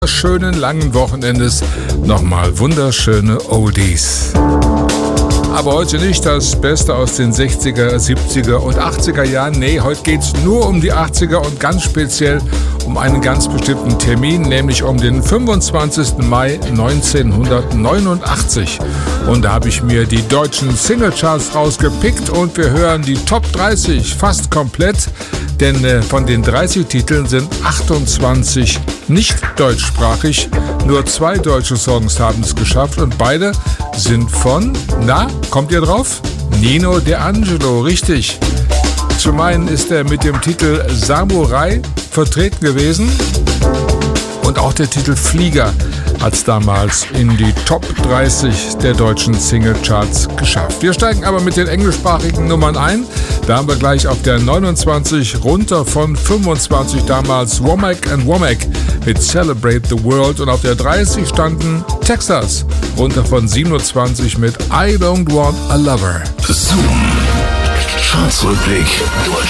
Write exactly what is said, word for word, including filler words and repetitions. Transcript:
schönen langen Wochenendes nochmal wunderschöne Oldies. Aber heute nicht das Beste aus den sechziger, siebziger und achtziger Jahren. Nee, heute geht's nur um die achtziger und ganz speziell um einen ganz bestimmten Termin, nämlich um den fünfundzwanzigsten Mai neunzehnhundertneunundachtzig. Und da habe ich mir die deutschen Singlecharts rausgepickt und wir hören die Top dreißig fast komplett, denn äh, von den dreißig Titeln sind achtundzwanzig nicht deutschsprachig. Nur zwei deutsche Songs haben es geschafft und beide sind von, na, kommt ihr drauf? Nino D'Angelo, richtig. Zum einen ist er mit dem Titel Samurai vertreten gewesen und auch der Titel Flieger hat es damals in die Top dreißig der deutschen Singlecharts geschafft. Wir steigen aber mit den englischsprachigen Nummern ein. Da haben wir gleich auf der neunundzwanzig runter von fünfundzwanzig damals Womack and Womack mit Celebrate the World und auf der dreißig standen Texas runter von siebenundzwanzig mit I Don't Want a Lover. Zoom. Chartsrückblick. Deutschland.